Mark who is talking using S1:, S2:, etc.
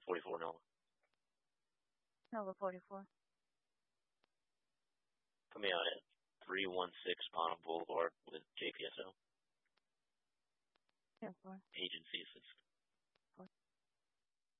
S1: 44 Nova.
S2: Nova 44.
S1: Put me out at 316 Bonham Boulevard with JPSO.
S2: Agency
S1: assist.